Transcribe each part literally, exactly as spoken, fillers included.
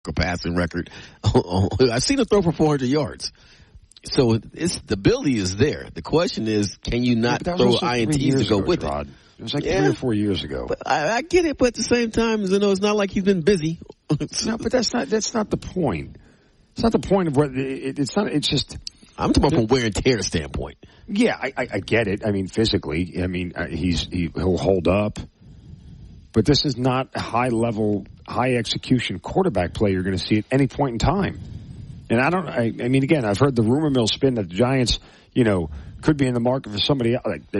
passing record. I've seen him throw for four hundred yards. So it's, the ability is there. The question is, can you not yeah, throw I N Ts to go ago, with Rod. it? It was like yeah. three or four years ago. But I, I get it, but at the same time, you know, it's not like he's been busy. No, but that's not that's not the point. It's not the point of what it, it's not. It's just. I'm talking about from wear and tear standpoint. Yeah, I, I, I get it. I mean, physically, I mean, uh, he's he, he'll hold up. But this is not a high-level, high-execution quarterback play you're going to see at any point in time. And I don't, I, I mean, again, I've heard the rumor mill spin that the Giants, you know, could be in the market for somebody else. Like,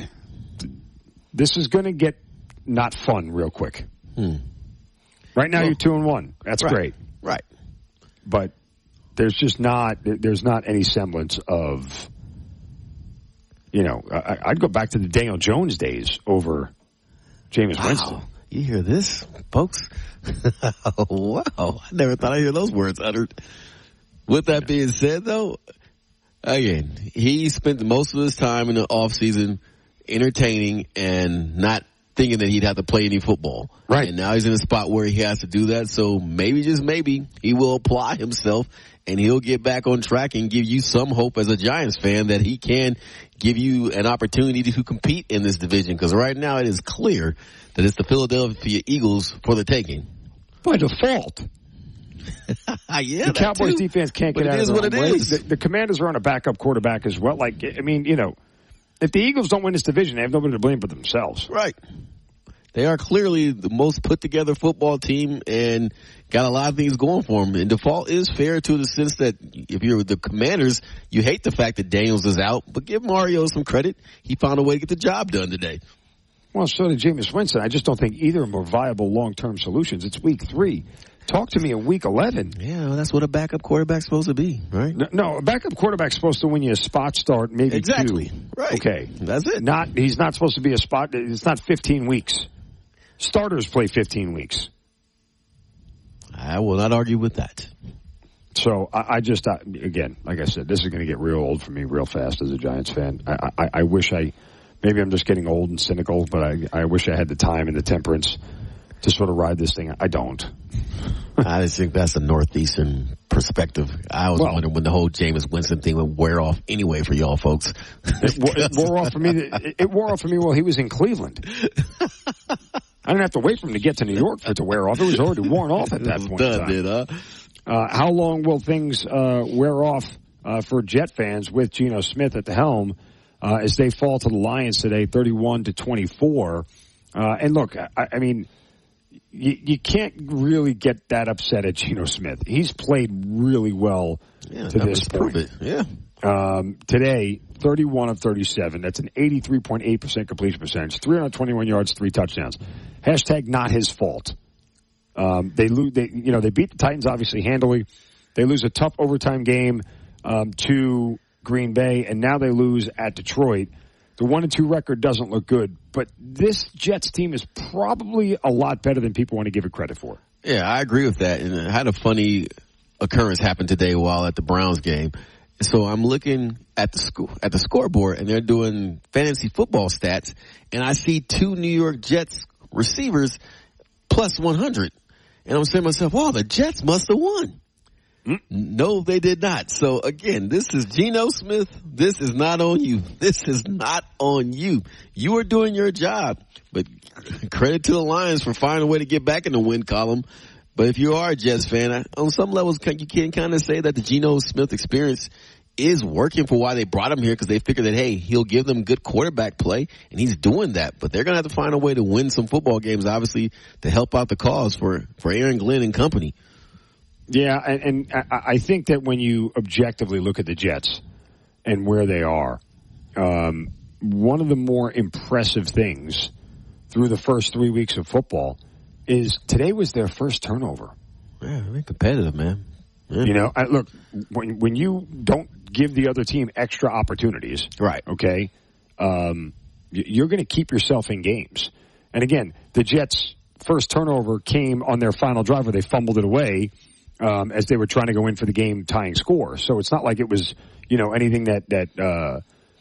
this is going to get not fun real quick. Hmm. Right now, well, you're two and one. That's right, great. Right. But there's just not, there's not any semblance of, you know, I, I'd go back to the Daniel Jones days over Jameis wow. Winston. You hear this, folks? Wow. I never thought I'd hear those words uttered. With that being said, though, again, he spent most of his time in the offseason entertaining and not thinking that he'd have to play any football. Right. And now he's in a spot where he has to do that. So maybe, just maybe, he will apply himself and he'll get back on track and give you some hope as a Giants fan that he can give you an opportunity to compete in this division. Because right now it is clear that it's the Philadelphia Eagles for the taking. By default. yeah, the Cowboys too. defense can't but get out of of what it way. is. The, the Commanders are on a backup quarterback as well. Like, I mean, you know, if the Eagles don't win this division, they have nobody to blame but themselves. Right. They are clearly the most put-together football team and got a lot of things going for them. And default is fair to the sense that if you're the Commanders, you hate the fact that Daniels is out, but give Mario some credit. He found a way to get the job done today. Well, so did Jameis Winston. I just don't think either of them are viable long-term solutions. It's week three. Talk to me in week eleven. Yeah, well, that's what a backup quarterback's supposed to be, right? No, no, a backup quarterback's supposed to win you a spot start, maybe exactly. two. Right. Okay. That's it. Not, he's not supposed to be a spot. It's not fifteen weeks. Starters play fifteen weeks. I will not argue with that. So I, I just, I, again, like I said, this is going to get real old for me real fast as a Giants fan. I, I, I wish I, maybe I'm just getting old and cynical, but I, I wish I had the time and the temperance to sort of ride this thing. I don't. I just think that's a Northeastern perspective. I was well, wondering when the whole Jameis Winston thing would wear off anyway for y'all folks. It, it wore off for me. It, it wore off for me while he was in Cleveland. I didn't have to wait for him to get to New York for it to wear off. It was already worn off at that point. Done, did, huh? Uh, how long will things uh, wear off uh, for Jet fans with Geno Smith at the helm uh, as they fall to the Lions today, thirty-one to twenty-four? Uh, and look, I, I mean, you, you can't really get that upset at Geno Smith. He's played really well yeah, to this point. It. Yeah. Um, today, thirty-one of thirty-seven. That's an eighty-three point eight percent completion percentage. three hundred twenty-one yards, three touchdowns. Hashtag not his fault. Um, they lose. They, you know, they beat the Titans obviously handily. They lose a tough overtime game um, to Green Bay, and now they lose at Detroit. The one and two record doesn't look good, but this Jets team is probably a lot better than people want to give it credit for. Yeah, I agree with that. And I had a funny occurrence happen today while at the Browns game. So I'm looking at the sco- at the scoreboard, and they're doing fantasy football stats, and I see two New York Jets receivers plus one hundred. And I'm saying to myself, wow, the Jets must have won. Mm. No, they did not. So, again, this is Geno Smith. This is not on you. This is not on you. You are doing your job. But credit to the Lions for finding a way to get back in the win column. But if you are a Jets fan, I, on some levels, you can kind of say that the Geno Smith experience is working for why they brought him here, because they figured that, hey, he'll give them good quarterback play, and he's doing that. But they're going to have to find a way to win some football games, obviously, to help out the cause for, for Aaron Glenn and company. Yeah, and, and I, I think that when you objectively look at the Jets and where they are, um, one of the more impressive things through the first three weeks of football is today was their first turnover. Yeah, they're competitive, man. Yeah. You know, I, look, when when you don't give the other team extra opportunities, right? Okay, um, you're going to keep yourself in games. And again, the Jets' first turnover came on their final drive where they fumbled it away um, as they were trying to go in for the game-tying score. So it's not like it was, you know, anything that that uh,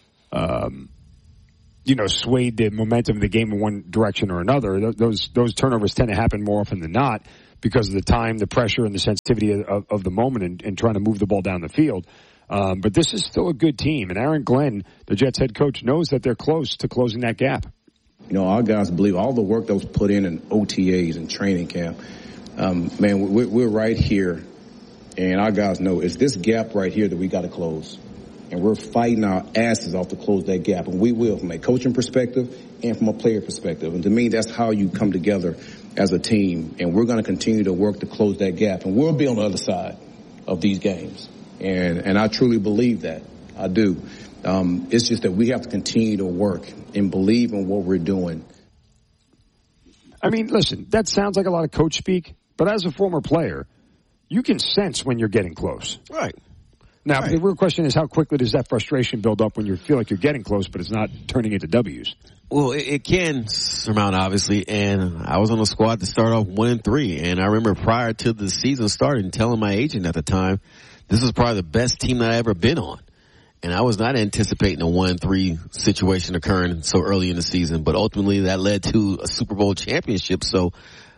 um, you know swayed the momentum of the game in one direction or another. Those those turnovers tend to happen more often than not. because of the time, the pressure, and the sensitivity of, of, of the moment and, and trying to move the ball down the field. Um, but this is still a good team, and Aaron Glenn, the Jets head coach, knows that they're close to closing that gap. You know, our guys believe all the work that was put in in O T As and training camp. Um, man, we're, we're right here, and our guys know it's this gap right here that we got to close. And we're fighting our asses off to close that gap, and we will from a coaching perspective and from a player perspective. And to me, that's how you come together as a team, and we're going to continue to work to close that gap, and we'll be on the other side of these games. And, and I truly believe that. I do. Um, it's just that we have to continue to work and believe in what we're doing. I mean, listen, that sounds like a lot of coach speak, but as a former player, you can sense when you're getting close. Right. Now, right. the real question is how quickly does that frustration build up when you feel like you're getting close, but it's not turning into W's? Well, it, it can surmount, obviously, and I was on a squad to start off one and three, and I remember prior to the season starting telling my agent at the time, this was probably the best team that I ever been on. And I was not anticipating a one and three situation occurring so early in the season, but ultimately that led to a Super Bowl championship. So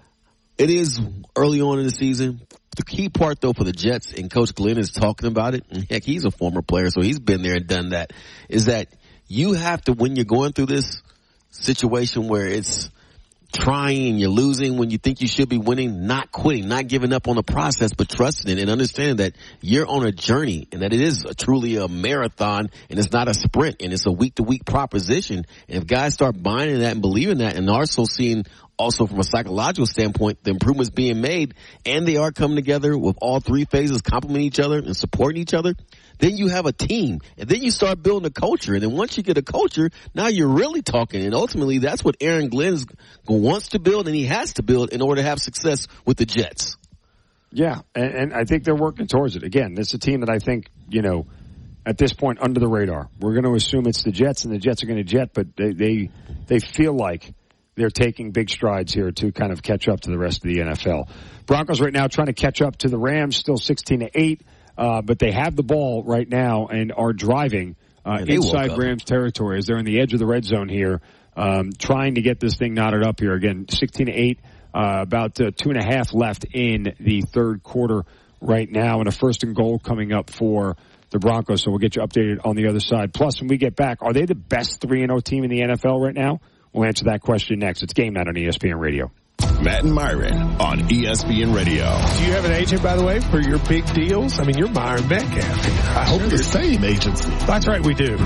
it is early on in the season. The key part, though, for the Jets, and Coach Glenn is talking about it, and heck, he's a former player, so he's been there and done that, is that you have to, when you're going through this situation where it's trying and you're losing when you think you should be winning, not quitting, not giving up on the process, but trusting it and understanding that you're on a journey and that it is a, truly a marathon and it's not a sprint and it's a week-to-week proposition. And if guys start buying in that and believing that and also seeing also from a psychological standpoint the improvements being made and they are coming together with all three phases complementing each other and supporting each other, then you have a team, and then you start building a culture. And then once you get a culture, now you're really talking. And ultimately, that's what Aaron Glenn wants to build, and he has to build in order to have success with the Jets. Yeah, and, and I think they're working towards it. Again, this is a team that I think, you know, at this point under the radar. We're going to assume it's the Jets, and the Jets are going to jet, but they, they they feel like they're taking big strides here to kind of catch up to the rest of the N F L. Broncos right now trying to catch up to the Rams, still sixteen to eight. Uh, but they have the ball right now and are driving uh, inside Rams territory as they're in the edge of the red zone here, um, trying to get this thing knotted up here. Again, sixteen to eight, uh, about uh, two and a half left in the third quarter right now, and a first and goal coming up for the Broncos. So we'll get you updated on the other side. Plus, when we get back, are they the best three and oh team in the N F L right now? We'll answer that question next. It's Game Night on E S P N Radio. Matt and Myron on E S P N Radio. Do you have an agent, by the way, for your big deals? I mean, you're Myron Metcalf. I hope the same agency. That's right, we do.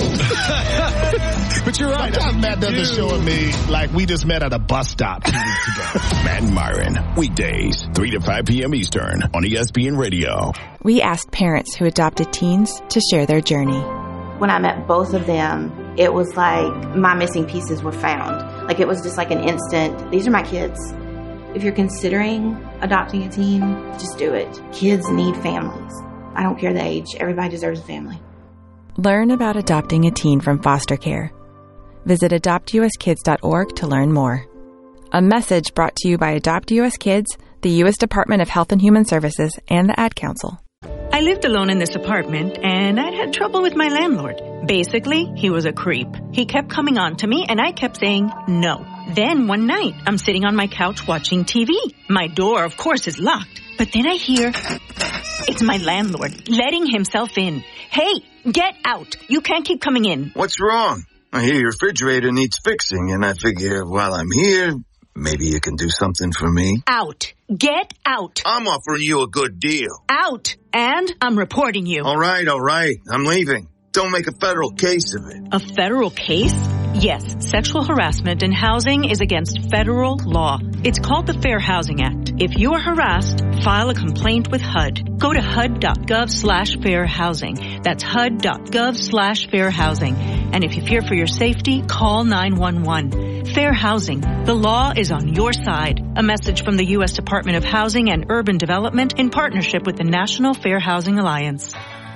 But you're right. Sometimes Matt does a show of me like we just met at a bus stop two weeks ago. Matt and Myron, weekdays, three to five p.m. Eastern on E S P N Radio. We asked parents who adopted teens to share their journey. When I met both of them, it was like my missing pieces were found. Like it was just like an instant, these are my kids. If you're considering adopting a teen, just do it. Kids need families. I don't care the age. Everybody deserves a family. Learn about adopting a teen from foster care. Visit adopt u s kids dot org to learn more. A message brought to you by Adopt U S Kids, the U S Department of Health and Human Services, and the Ad Council. I lived alone in this apartment, and I'd had trouble with my landlord. Basically, he was a creep. He kept coming on to me, and I kept saying no. Then one night, I'm sitting on my couch watching T V. My door, of course, is locked. But then I hear it's my landlord letting himself in. Hey, get out. You can't keep coming in. What's wrong? I hear your refrigerator needs fixing, and I figure while I'm here, maybe you can do something for me. Out. Get out. I'm offering you a good deal. Out. And I'm reporting you. All right, all right. I'm leaving. Don't make a federal case of it. A federal case? Yes, sexual harassment in housing is against federal law. It's called the Fair Housing Act. If you are harassed, file a complaint with H U D. Go to H U D dot gov slash fair housing. That's H U D dot gov slash fair housing. And if you fear for your safety, call nine one one. Fair housing. The law is on your side. A message from the U S Department of Housing and Urban Development in partnership with the National Fair Housing Alliance.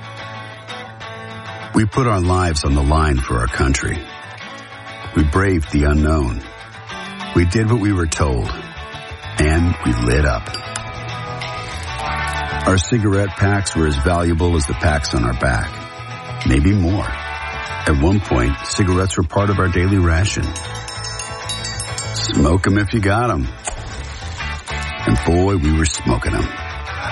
We put our lives on the line for our country. We braved the unknown. We did what we were told. And we lit up. Our cigarette packs were as valuable as the packs on our back. Maybe more. At one point, cigarettes were part of our daily ration. Smoke 'em if you got 'em. And boy, we were smoking them.